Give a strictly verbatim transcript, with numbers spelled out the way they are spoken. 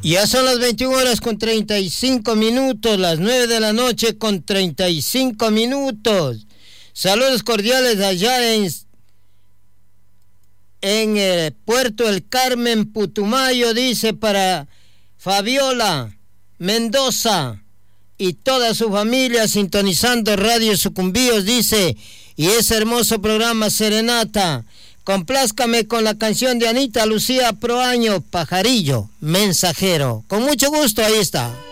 Ya son las veintiuna horas con treinta y cinco minutos, las nueve de la noche con treinta y cinco minutos. Saludos cordiales allá en, en el Puerto El Carmen, Putumayo, dice para Fabiola Mendoza y toda su familia sintonizando Radio Sucumbíos, dice, y ese hermoso programa Serenata. Complázcame con la canción de Anita Lucía Proaño, Pajarillo Mensajero. Con mucho gusto, ahí está.